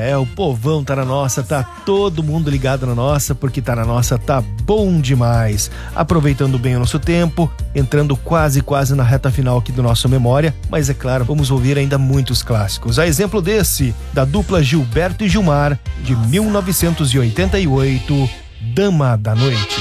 o povão tá na nossa, tá todo mundo ligado na nossa, porque tá na nossa, tá bom demais. Aproveitando bem o nosso tempo, entrando quase na reta final aqui do nosso Memória, mas é claro, vamos ouvir ainda muitos clássicos. A exemplo desse, da dupla Gilberto e Gilmar, de 1988, Dama da Noite.